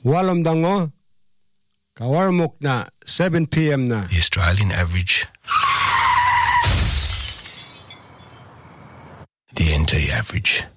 Walom dango. Kawarmok na 7 p.m. na. The Australian average. The NT average.